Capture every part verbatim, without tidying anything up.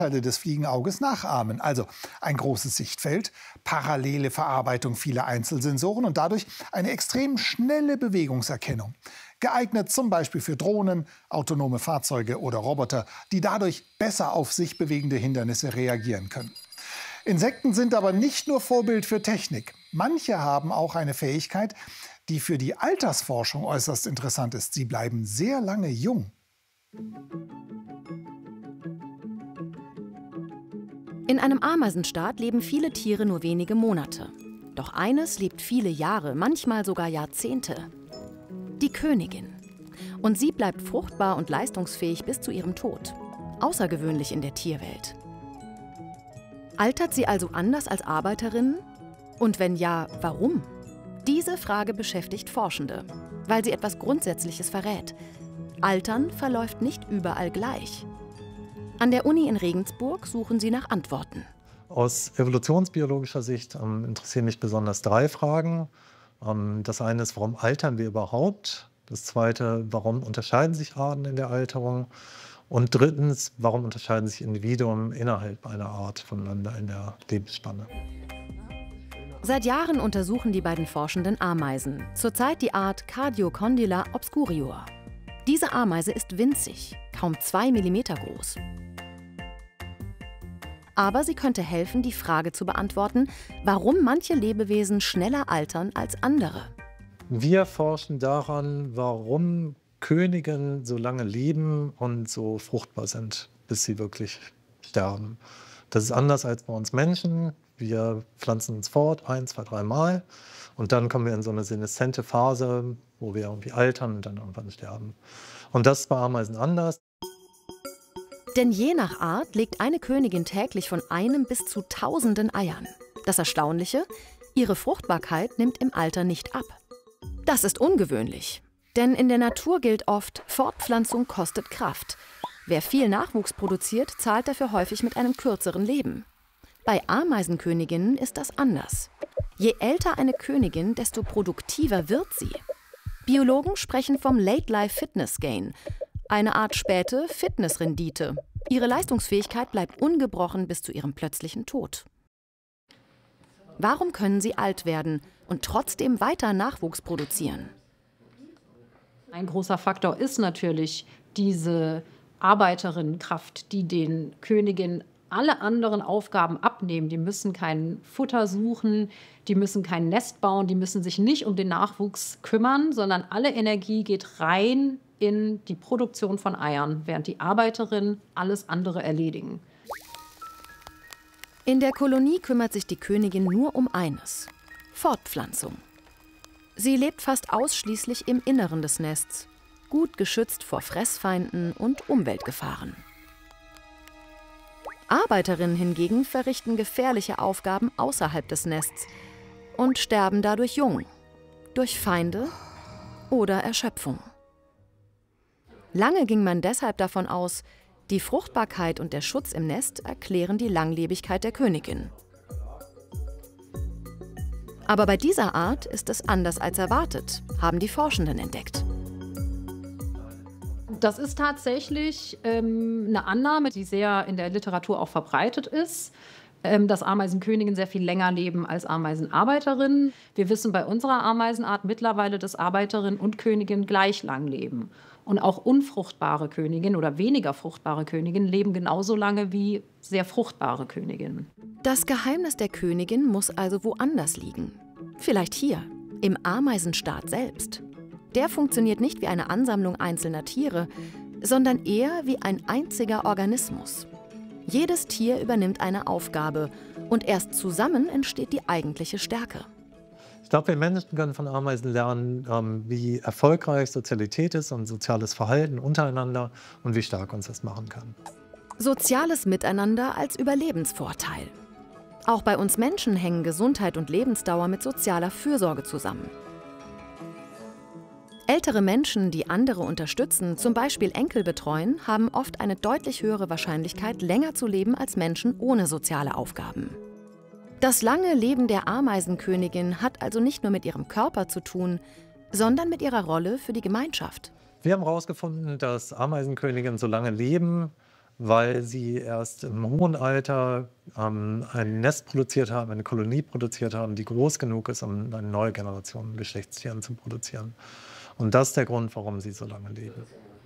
Teile des Fliegenauges nachahmen. Also ein großes Sichtfeld, parallele Verarbeitung vieler Einzelsensoren und dadurch eine extrem schnelle Bewegungserkennung. Geeignet zum Beispiel für Drohnen, autonome Fahrzeuge oder Roboter, die dadurch besser auf sich bewegende Hindernisse reagieren können. Insekten sind aber nicht nur Vorbild für Technik. Manche haben auch eine Fähigkeit, die für die Altersforschung äußerst interessant ist. Sie bleiben sehr lange jung. In einem Ameisenstaat leben viele Tiere nur wenige Monate. Doch eines lebt viele Jahre, manchmal sogar Jahrzehnte. Die Königin. Und sie bleibt fruchtbar und leistungsfähig bis zu ihrem Tod. Außergewöhnlich in der Tierwelt. Altert sie also anders als Arbeiterinnen? Und wenn ja, warum? Diese Frage beschäftigt Forschende, weil sie etwas Grundsätzliches verrät. Altern verläuft nicht überall gleich. An der Uni in Regensburg suchen sie nach Antworten. Aus evolutionsbiologischer Sicht ähm, interessieren mich besonders drei Fragen. Ähm, das eine ist, warum altern wir überhaupt? Das zweite, warum unterscheiden sich Arten in der Alterung? Und drittens, warum unterscheiden sich Individuen innerhalb einer Art voneinander in der Lebensspanne? Seit Jahren untersuchen die beiden Forschenden Ameisen, zurzeit die Art Cardiocondyla obscurior. Diese Ameise ist winzig, kaum zwei Millimeter groß. Aber sie könnte helfen, die Frage zu beantworten, warum manche Lebewesen schneller altern als andere. Wir forschen daran, warum Königinnen so lange leben und so fruchtbar sind, bis sie wirklich sterben. Das ist anders als bei uns Menschen. Wir pflanzen uns fort, ein, zwei, drei Mal. Und dann kommen wir in so eine seneszente Phase, wo wir irgendwie altern und dann irgendwann sterben. Und das ist bei Ameisen anders. Denn je nach Art legt eine Königin täglich von einem bis zu tausenden Eiern. Das Erstaunliche, ihre Fruchtbarkeit nimmt im Alter nicht ab. Das ist ungewöhnlich. Denn in der Natur gilt oft, Fortpflanzung kostet Kraft. Wer viel Nachwuchs produziert, zahlt dafür häufig mit einem kürzeren Leben. Bei Ameisenköniginnen ist das anders. Je älter eine Königin, desto produktiver wird sie. Biologen sprechen vom Late-Life-Fitness-Gain, eine Art späte Fitnessrendite. Ihre Leistungsfähigkeit bleibt ungebrochen bis zu ihrem plötzlichen Tod. Warum können sie alt werden und trotzdem weiter Nachwuchs produzieren? Ein großer Faktor ist natürlich diese Arbeiterinnenkraft, die den Königinnen alle anderen Aufgaben abnehmen. Die müssen kein Futter suchen, die müssen kein Nest bauen, die müssen sich nicht um den Nachwuchs kümmern, sondern alle Energie geht rein in die Produktion von Eiern, während die Arbeiterinnen alles andere erledigen. In der Kolonie kümmert sich die Königin nur um eines: Fortpflanzung. Sie lebt fast ausschließlich im Inneren des Nests, gut geschützt vor Fressfeinden und Umweltgefahren. Arbeiterinnen hingegen verrichten gefährliche Aufgaben außerhalb des Nests und sterben dadurch jung, durch Feinde oder Erschöpfung. Lange ging man deshalb davon aus, die Fruchtbarkeit und der Schutz im Nest erklären die Langlebigkeit der Königin. Aber bei dieser Art ist es anders als erwartet, haben die Forschenden entdeckt. Das ist tatsächlich ähm, eine Annahme, die sehr in der Literatur auch verbreitet ist, ähm, dass Ameisenköniginnen sehr viel länger leben als Ameisenarbeiterinnen. Wir wissen bei unserer Ameisenart mittlerweile, dass Arbeiterinnen und Königinnen gleich lang leben. Und auch unfruchtbare Königinnen oder weniger fruchtbare Königinnen leben genauso lange wie sehr fruchtbare Königinnen. Das Geheimnis der Königin muss also woanders liegen. Vielleicht hier, im Ameisenstaat selbst. Der funktioniert nicht wie eine Ansammlung einzelner Tiere, sondern eher wie ein einziger Organismus. Jedes Tier übernimmt eine Aufgabe und erst zusammen entsteht die eigentliche Stärke. Ich glaube, wir Menschen können von Ameisen lernen, ähm, wie erfolgreich Sozialität ist und soziales Verhalten untereinander und wie stark uns das machen kann. Soziales Miteinander als Überlebensvorteil. Auch bei uns Menschen hängen Gesundheit und Lebensdauer mit sozialer Fürsorge zusammen. Ältere Menschen, die andere unterstützen, zum Beispiel Enkel betreuen, haben oft eine deutlich höhere Wahrscheinlichkeit, länger zu leben als Menschen ohne soziale Aufgaben. Das lange Leben der Ameisenkönigin hat also nicht nur mit ihrem Körper zu tun, sondern mit ihrer Rolle für die Gemeinschaft. Wir haben herausgefunden, dass Ameisenköniginnen so lange leben, weil sie erst im hohen Alter ähm, ein Nest produziert haben, eine Kolonie produziert haben, die groß genug ist, um eine neue Generation Geschlechtstieren zu produzieren. Und das ist der Grund, warum sie so lange leben.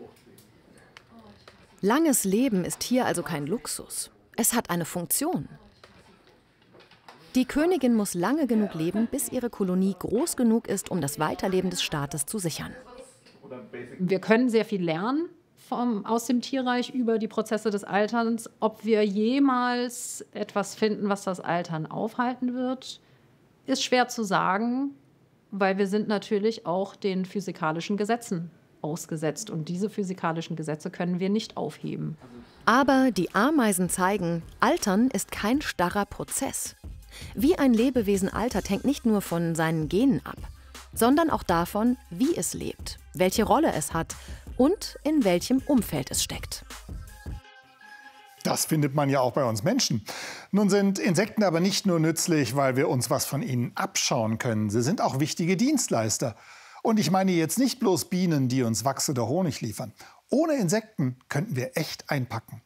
Langes Leben ist hier also kein Luxus. Es hat eine Funktion. Die Königin muss lange genug leben, bis ihre Kolonie groß genug ist, um das Weiterleben des Staates zu sichern. Wir können sehr viel lernen vom, aus dem Tierreich über die Prozesse des Alterns. Ob wir jemals etwas finden, was das Altern aufhalten wird, ist schwer zu sagen, weil wir sind natürlich auch den physikalischen Gesetzen ausgesetzt. Und diese physikalischen Gesetze können wir nicht aufheben. Aber die Ameisen zeigen, Altern ist kein starrer Prozess. Wie ein Lebewesen altert, hängt nicht nur von seinen Genen ab, sondern auch davon, wie es lebt, welche Rolle es hat und in welchem Umfeld es steckt. Das findet man ja auch bei uns Menschen. Nun sind Insekten aber nicht nur nützlich, weil wir uns was von ihnen abschauen können. Sie sind auch wichtige Dienstleister. Und ich meine jetzt nicht bloß Bienen, die uns Wachs oder Honig liefern. Ohne Insekten könnten wir echt einpacken.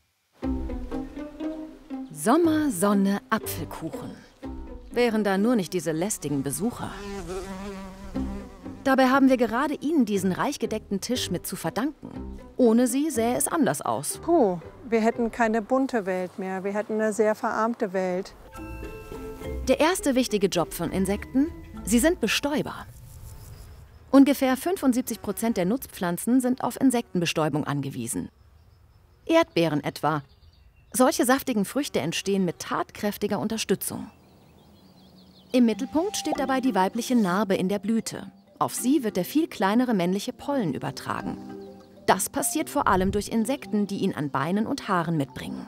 Sommer, Sonne, Apfelkuchen. Wären da nur nicht diese lästigen Besucher. Dabei haben wir gerade ihnen diesen reich gedeckten Tisch mit zu verdanken. Ohne sie sähe es anders aus. Puh, wir hätten keine bunte Welt mehr. Wir hätten eine sehr verarmte Welt. Der erste wichtige Job von Insekten: sie sind Bestäuber. Ungefähr fünfundsiebzig Prozent der Nutzpflanzen sind auf Insektenbestäubung angewiesen. Erdbeeren etwa. Solche saftigen Früchte entstehen mit tatkräftiger Unterstützung. Im Mittelpunkt steht dabei die weibliche Narbe in der Blüte. Auf sie wird der viel kleinere männliche Pollen übertragen. Das passiert vor allem durch Insekten, die ihn an Beinen und Haaren mitbringen.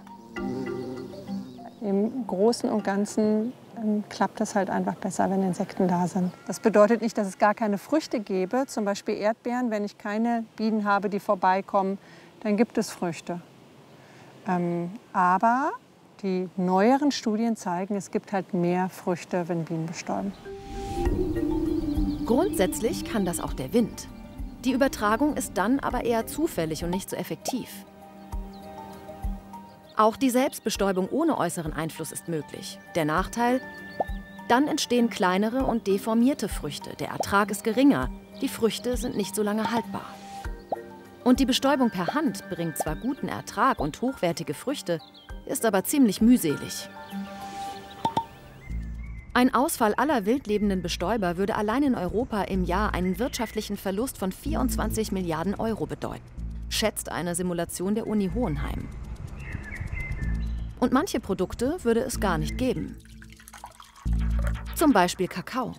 Im Großen und Ganzen ähm, klappt es halt einfach besser, wenn Insekten da sind. Das bedeutet nicht, dass es gar keine Früchte gäbe, zum Beispiel Erdbeeren. Wenn ich keine Bienen habe, die vorbeikommen, dann gibt es Früchte. Ähm, aber die neueren Studien zeigen, es gibt halt mehr Früchte, wenn Bienen bestäuben. Grundsätzlich kann das auch der Wind. Die Übertragung ist dann aber eher zufällig und nicht so effektiv. Auch die Selbstbestäubung ohne äußeren Einfluss ist möglich. Der Nachteil? Dann entstehen kleinere und deformierte Früchte. Der Ertrag ist geringer. Die Früchte sind nicht so lange haltbar. Und die Bestäubung per Hand bringt zwar guten Ertrag und hochwertige Früchte, ist aber ziemlich mühselig. Ein Ausfall aller wildlebenden Bestäuber würde allein in Europa im Jahr einen wirtschaftlichen Verlust von vierundzwanzig Milliarden Euro bedeuten, schätzt eine Simulation der Uni Hohenheim. Und manche Produkte würde es gar nicht geben. Zum Beispiel Kakao.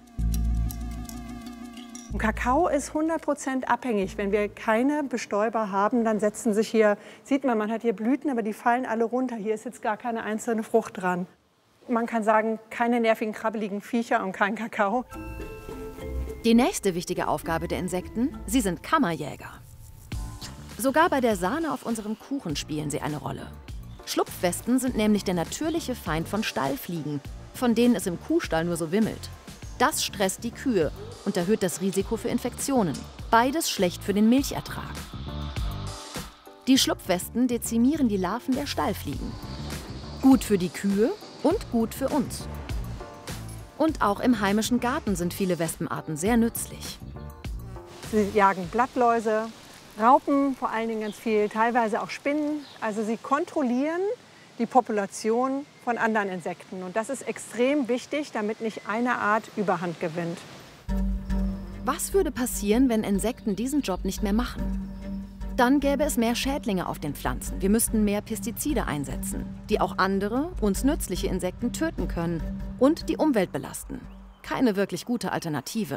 Kakao ist hundert Prozent abhängig. Wenn wir keine Bestäuber haben, dann setzen sich hier, sieht man, man hat hier Blüten, aber die fallen alle runter. Hier ist jetzt gar keine einzelne Frucht dran. Man kann sagen, keine nervigen, krabbeligen Viecher und kein Kakao. Die nächste wichtige Aufgabe der Insekten: sie sind Kammerjäger. Sogar bei der Sahne auf unserem Kuchen spielen sie eine Rolle. Schlupfwespen sind nämlich der natürliche Feind von Stallfliegen, von denen es im Kuhstall nur so wimmelt. Das stresst die Kühe und erhöht das Risiko für Infektionen. Beides schlecht für den Milchertrag. Die Schlupfwespen dezimieren die Larven der Stallfliegen. Gut für die Kühe und gut für uns. Und auch im heimischen Garten sind viele Wespenarten sehr nützlich. Sie jagen Blattläuse, Raupen vor allen Dingen ganz viel, teilweise auch Spinnen. Also sie kontrollieren die Population von anderen Insekten. Und das ist extrem wichtig, damit nicht eine Art Überhand gewinnt. Was würde passieren, wenn Insekten diesen Job nicht mehr machen? Dann gäbe es mehr Schädlinge auf den Pflanzen. Wir müssten mehr Pestizide einsetzen, die auch andere, uns nützliche Insekten töten können und die Umwelt belasten. Keine wirklich gute Alternative.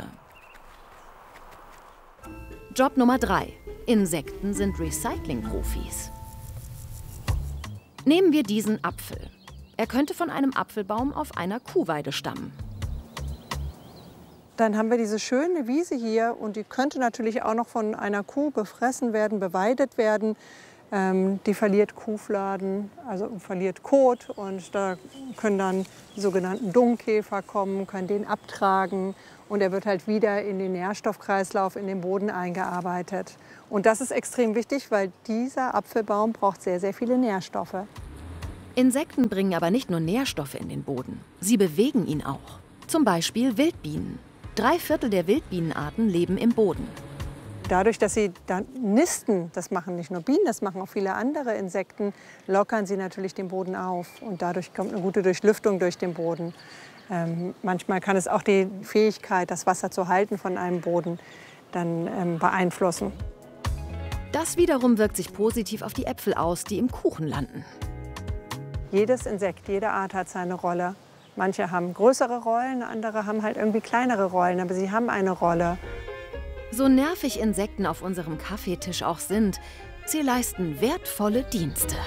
Job Nummer drei. Insekten sind Recycling-Profis. Nehmen wir diesen Apfel. Er könnte von einem Apfelbaum auf einer Kuhweide stammen. Dann haben wir diese schöne Wiese hier und die könnte natürlich auch noch von einer Kuh befressen werden, beweidet werden. Ähm, die verliert Kuhfladen, also verliert Kot, und da können dann die sogenannten Dungkäfer kommen, können den abtragen und er wird halt wieder in den Nährstoffkreislauf, in den Boden eingearbeitet. Und das ist extrem wichtig, weil dieser Apfelbaum braucht sehr, sehr viele Nährstoffe. Insekten bringen aber nicht nur Nährstoffe in den Boden, sie bewegen ihn auch. Zum Beispiel Wildbienen. Drei Viertel der Wildbienenarten leben im Boden. Dadurch, dass sie dann nisten, das machen nicht nur Bienen, das machen auch viele andere Insekten, lockern sie natürlich den Boden auf. Und dadurch kommt eine gute Durchlüftung durch den Boden. Ähm, manchmal kann es auch die Fähigkeit, das Wasser zu halten von einem Boden, dann ähm, beeinflussen. Das wiederum wirkt sich positiv auf die Äpfel aus, die im Kuchen landen. Jedes Insekt, jede Art hat seine Rolle. Manche haben größere Rollen, andere haben halt irgendwie kleinere Rollen, aber sie haben eine Rolle. So nervig Insekten auf unserem Kaffeetisch auch sind, sie leisten wertvolle Dienste.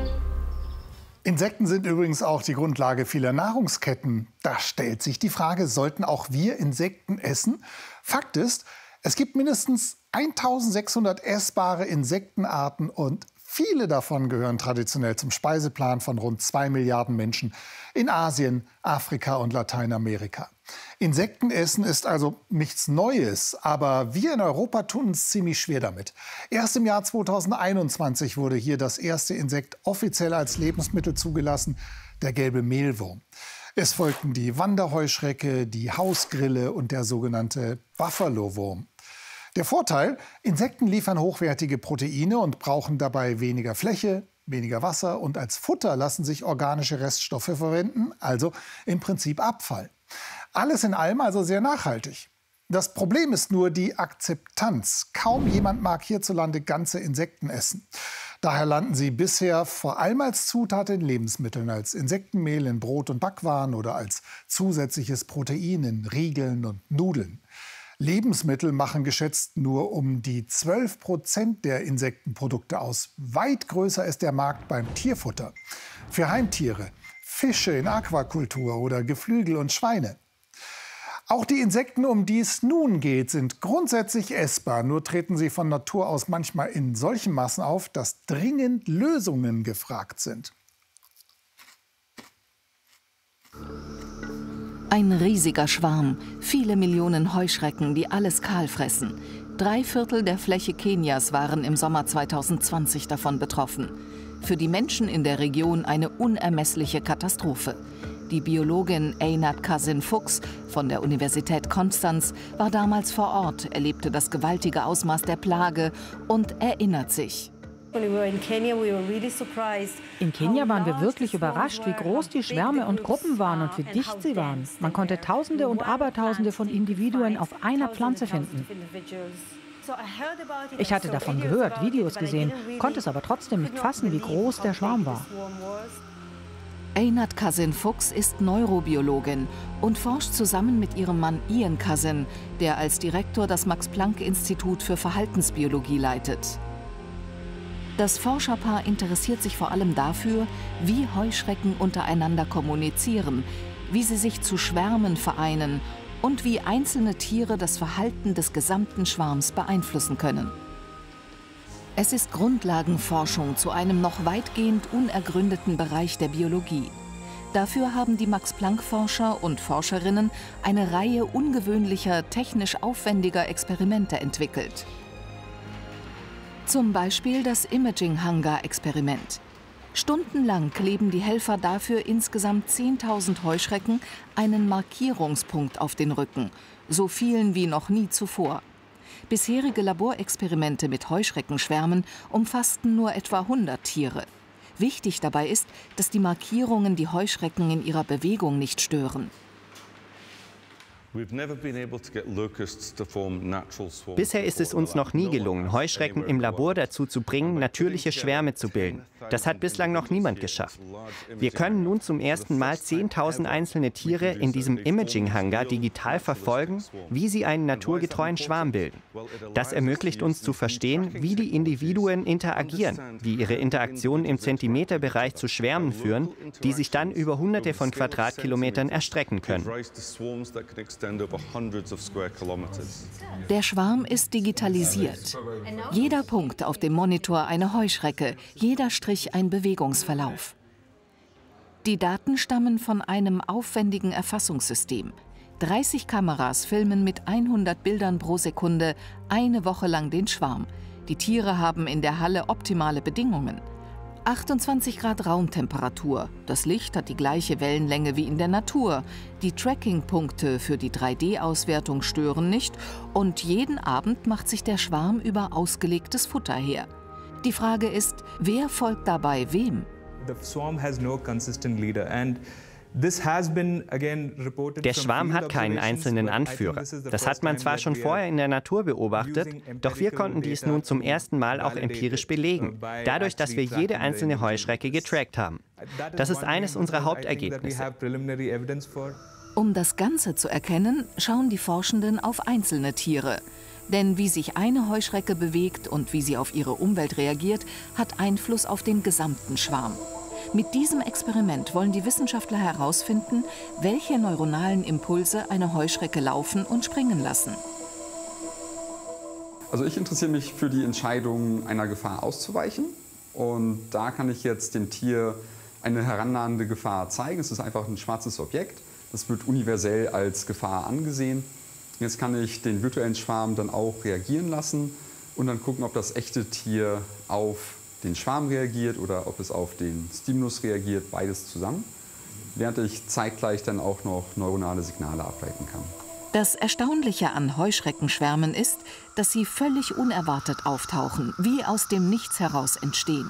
Insekten sind übrigens auch die Grundlage vieler Nahrungsketten. Da stellt sich die Frage, sollten auch wir Insekten essen? Fakt ist, es gibt mindestens eintausendsechshundert essbare Insektenarten und viele davon gehören traditionell zum Speiseplan von rund zwei Milliarden Menschen in Asien, Afrika und Lateinamerika. Insektenessen ist also nichts Neues, aber wir in Europa tun uns ziemlich schwer damit. Erst im Jahr zweitausendeinundzwanzig wurde hier das erste Insekt offiziell als Lebensmittel zugelassen, der gelbe Mehlwurm. Es folgten die Wanderheuschrecke, die Hausgrille und der sogenannte Buffalo-Wurm. Der Vorteil: Insekten liefern hochwertige Proteine und brauchen dabei weniger Fläche, weniger Wasser und als Futter lassen sich organische Reststoffe verwenden, also im Prinzip Abfall. Alles in allem also sehr nachhaltig. Das Problem ist nur die Akzeptanz. Kaum jemand mag hierzulande ganze Insekten essen. Daher landen sie bisher vor allem als Zutat in Lebensmitteln, als Insektenmehl in Brot und Backwaren oder als zusätzliches Protein in Riegeln und Nudeln. Lebensmittel machen geschätzt nur um die zwölf Prozent der Insektenprodukte aus. Weit größer ist der Markt beim Tierfutter. Für Heimtiere, Fische in Aquakultur oder Geflügel und Schweine. Auch die Insekten, um die es nun geht, sind grundsätzlich essbar. Nur treten sie von Natur aus manchmal in solchen Massen auf, dass dringend Lösungen gefragt sind. Ein riesiger Schwarm, viele Millionen Heuschrecken, die alles kahl fressen. Drei Viertel der Fläche Kenias waren im Sommer zweitausendzwanzig davon betroffen. Für die Menschen in der Region eine unermessliche Katastrophe. Die Biologin Einat Kasin-Fuchs von der Universität Konstanz war damals vor Ort, erlebte das gewaltige Ausmaß der Plage und erinnert sich. In Kenia waren wir wirklich überrascht, wie groß die Schwärme und Gruppen waren und wie dicht sie waren. Man konnte Tausende und Abertausende von Individuen auf einer Pflanze finden. Ich hatte davon gehört, Videos gesehen, konnte es aber trotzdem nicht fassen, wie groß der Schwarm war. Einat Kasin-Fuchs ist Neurobiologin und forscht zusammen mit ihrem Mann Ian Kasin, der als Direktor das Max-Planck-Institut für Verhaltensbiologie leitet. Das Forscherpaar interessiert sich vor allem dafür, wie Heuschrecken untereinander kommunizieren, wie sie sich zu Schwärmen vereinen und wie einzelne Tiere das Verhalten des gesamten Schwarms beeinflussen können. Es ist Grundlagenforschung zu einem noch weitgehend unergründeten Bereich der Biologie. Dafür haben die Max-Planck-Forscher und Forscherinnen eine Reihe ungewöhnlicher, technisch aufwendiger Experimente entwickelt. Zum Beispiel das Imaging-Hunger-Experiment. Stundenlang kleben die Helfer dafür insgesamt zehntausend Heuschrecken einen Markierungspunkt auf den Rücken, so vielen wie noch nie zuvor. Bisherige Laborexperimente mit Heuschreckenschwärmen umfassten nur etwa hundert Tiere. Wichtig dabei ist, dass die Markierungen die Heuschrecken in ihrer Bewegung nicht stören. Bisher ist es uns noch nie gelungen, Heuschrecken im Labor dazu zu bringen, natürliche Schwärme zu bilden. Das hat bislang noch niemand geschafft. Wir können nun zum ersten Mal zehntausend einzelne Tiere in diesem Imaging-Hunger digital verfolgen, wie sie einen naturgetreuen Schwarm bilden. Das ermöglicht uns zu verstehen, wie die Individuen interagieren, wie ihre Interaktionen im Zentimeterbereich zu Schwärmen führen, die sich dann über Hunderte von Quadratkilometern erstrecken können. Der Schwarm ist digitalisiert. Jeder Punkt auf dem Monitor eine Heuschrecke, jeder Strich ein Bewegungsverlauf. Die Daten stammen von einem aufwendigen Erfassungssystem. dreißig Kameras filmen mit hundert Bildern pro Sekunde eine Woche lang den Schwarm. Die Tiere haben in der Halle optimale Bedingungen. achtundzwanzig Grad Raumtemperatur. Das Licht hat die gleiche Wellenlänge wie in der Natur. Die Tracking-Punkte für die drei D-Auswertung stören nicht. Und jeden Abend macht sich der Schwarm über ausgelegtes Futter her. Die Frage ist, wer folgt dabei wem? Der Schwarm hat keinen einzelnen Anführer. Das hat man zwar schon vorher in der Natur beobachtet, doch wir konnten dies nun zum ersten Mal auch empirisch belegen, dadurch, dass wir jede einzelne Heuschrecke getrackt haben. Das ist eines unserer Hauptergebnisse. Um das Ganze zu erkennen, schauen die Forschenden auf einzelne Tiere. Denn wie sich eine Heuschrecke bewegt und wie sie auf ihre Umwelt reagiert, hat Einfluss auf den gesamten Schwarm. Mit diesem Experiment wollen die Wissenschaftler herausfinden, welche neuronalen Impulse eine Heuschrecke laufen und springen lassen. Also ich interessiere mich für die Entscheidung, einer Gefahr auszuweichen. Und da kann ich jetzt dem Tier eine herannahende Gefahr zeigen. Es ist einfach ein schwarzes Objekt. Das wird universell als Gefahr angesehen. Jetzt kann ich den virtuellen Schwarm dann auch reagieren lassen und dann gucken, ob das echte Tier auf den Schwarm reagiert oder ob es auf den Stimulus reagiert, beides zusammen, während ich zeitgleich dann auch noch neuronale Signale ableiten kann. Das Erstaunliche an Heuschreckenschwärmen ist, dass sie völlig unerwartet auftauchen, wie aus dem Nichts heraus entstehen.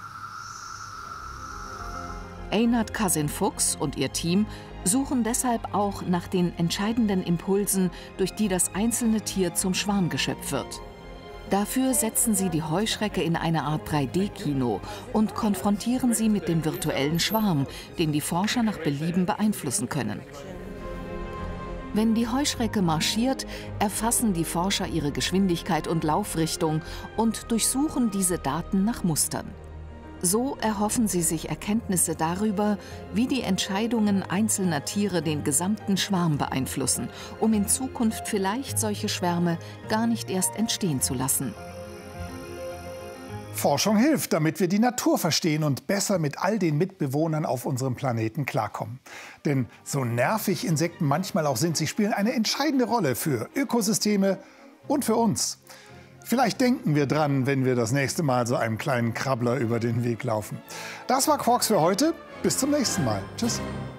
Einat Cousin-Fuchs und ihr Team suchen deshalb auch nach den entscheidenden Impulsen, durch die das einzelne Tier zum Schwarmgeschöpf wird. Dafür setzen sie die Heuschrecke in eine Art drei D-Kino und konfrontieren sie mit dem virtuellen Schwarm, den die Forscher nach Belieben beeinflussen können. Wenn die Heuschrecke marschiert, erfassen die Forscher ihre Geschwindigkeit und Laufrichtung und durchsuchen diese Daten nach Mustern. So erhoffen sie sich Erkenntnisse darüber, wie die Entscheidungen einzelner Tiere den gesamten Schwarm beeinflussen, um in Zukunft vielleicht solche Schwärme gar nicht erst entstehen zu lassen. Forschung hilft, damit wir die Natur verstehen und besser mit all den Mitbewohnern auf unserem Planeten klarkommen. Denn so nervig Insekten manchmal auch sind, sie spielen eine entscheidende Rolle für Ökosysteme und für uns. Vielleicht denken wir dran, wenn wir das nächste Mal so einem kleinen Krabbler über den Weg laufen. Das war Quarks für heute. Bis zum nächsten Mal. Tschüss.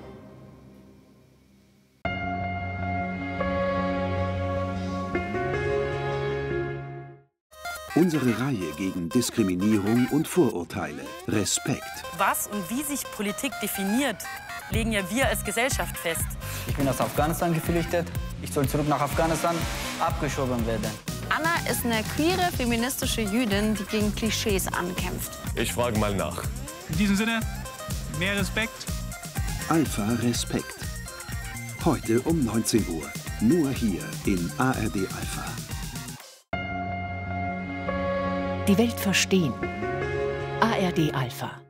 Unsere Reihe gegen Diskriminierung und Vorurteile. Respekt. Was und wie sich Politik definiert, legen ja wir als Gesellschaft fest. Ich bin aus Afghanistan geflüchtet. Ich soll zurück nach Afghanistan abgeschoben werden. Anna ist eine queere, feministische Jüdin, die gegen Klischees ankämpft. Ich frage mal nach. In diesem Sinne, mehr Respekt. Alpha Respekt. Heute um neunzehn Uhr. Nur hier in A R D Alpha. Die Welt verstehen. A R D Alpha.